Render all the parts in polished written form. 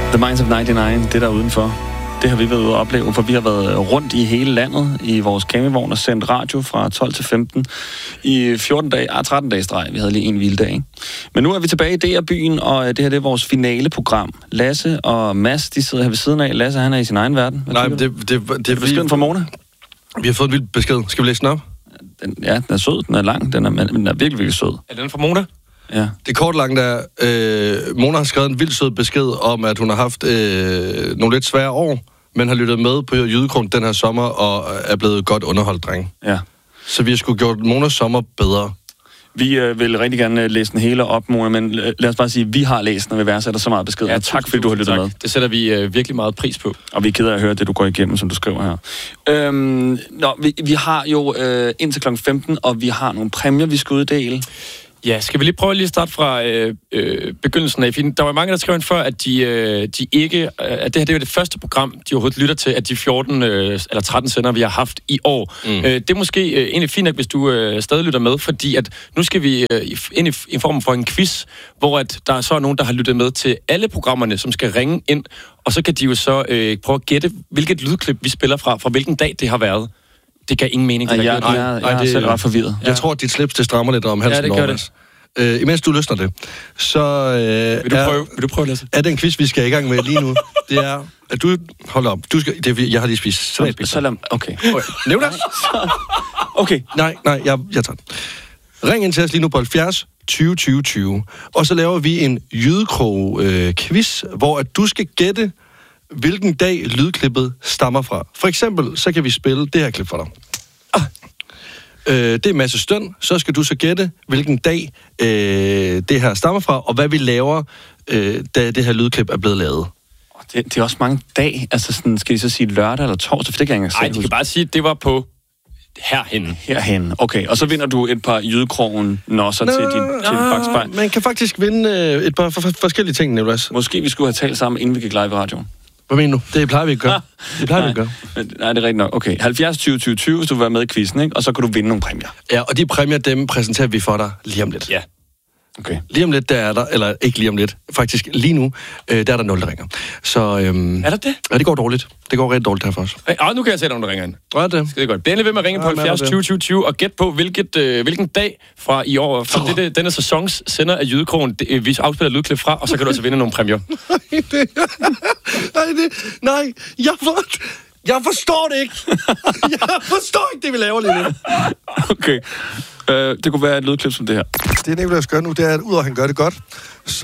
The Minds of 99, det der udenfor. Det har vi været ude at opleve, for vi har været rundt i hele landet i vores campingvogn og sendt radio fra 12 til 15 i 13 dage streg. Vi havde lige en hviledag, ikke? Men nu er vi tilbage i DR-byen, og det her det er vores finaleprogram. Lasse og Mads, de sidder her ved siden af. Lasse, han er i sin egen verden. Nej, men det er beskeden fra Mona. Vi har fået en vild besked. Skal vi læse den op? Den er sød, den er lang, den er virkelig, virkelig sød. Er den fra Mona? Ja. Det kort langt der. Mona har skrevet en vild sød besked om, at hun har haft nogle lidt svære år, men har lyttet med på Jydekronen den her sommer, og er blevet godt underholdt, dreng. Ja. Så vi har sgu gjort Monas sommer bedre. Vi vil rigtig gerne læse den hele op, Mona, men lad os bare sige, at vi har læst den, og vi værdsætter så meget besked. Ja, tak fordi du har lyttet med. Det sætter vi virkelig meget pris på. Og vi er ked af at høre det, du går igennem, som du skriver her. Vi har jo indtil kl. 15, og vi har nogle præmier, vi skal uddele. Ja, skal vi lige prøve at starte fra begyndelsen af? Der var mange, der skrev ind før, at de ikke... At det her det er det første program, de overhovedet lytter til, at de 14 eller 13 sender, vi har haft i år. Det er måske egentlig fint, hvis du stadig lytter med, fordi at nu skal vi ind i en form for en quiz, hvor at der er så nogen, der har lyttet med til alle programmerne, som skal ringe ind, og så kan de jo så prøve at gætte, hvilket lydklip vi spiller fra hvilken dag det har været. Det gav ingen mening. Jeg er selv ret forvirret. Jeg tror, at dit slips, det strammer lidt om halsen. Ja, det gør det. Imens du løsner det, så vil du prøve, Lasse? Er det en quiz, vi skal i gang med lige nu? Det er, at du... Hold op. Jeg har lige spist salatpizza. Okay. Nævn det. Okay. Nej, jeg tager den. Ring ind til os lige nu på 70 20 20 20. Og så laver vi en Jydekrog-quiz, hvor at du skal gætte, hvilken dag lydklippet stammer fra. For eksempel, så kan vi spille det her klip for dig. Det er en masse støn. Så skal du så gætte, hvilken dag det her stammer fra, og hvad vi laver, da det her lydklip er blevet lavet. Det er også mange dage. Altså, sådan, skal de så sige lørdag eller torsdag? For det kan jeg ikke engang. Nej, de kan bare sige, at det var på herhenne. Okay. Og så vinder du et par Jydekrogen nosser til din bakspejl. Man kan faktisk vinde et par forskellige ting, Nicolas. Måske vi skulle have talt sammen, inden vi gik live i radioen. Hvad mener du? Det plejer vi ikke at gøre. Nej, det er rigtigt nok. Okay, 70 20 20 20, hvis du vil være med i quizzen, ikke? Og så kan du vinde nogle præmier. Ja, og de præmier, dem præsenterer vi for dig lige om lidt. Ja. Okay. Lige om lidt, der er der, eller ikke lige om lidt, faktisk lige nu, der er der 0, der ringer. Så, er der det? Ja, det går dårligt. Det går rigtig dårligt her for os. Nu kan jeg se, nogen der ringer ind. Ja, det. Skal det godt. Bliv ved med at ringe på 70 20 20 20 og gæt på, hvilken dag fra i år, fra denne sæsons sender af Jydekrogen, vi afspiller lydklip fra, og så kan du altså vinde nogle præmier. Nej, jeg forstår det ikke. Jeg forstår ikke det, vi laver lige nu. Okay. Det kunne være et lydklip som det her. Det Nicolas gør nu, det er, at udover at han gør det godt, så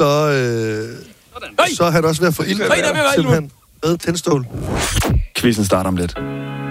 er han også ved at få ild simpelthen med tændstål. Quizzen starter om lidt.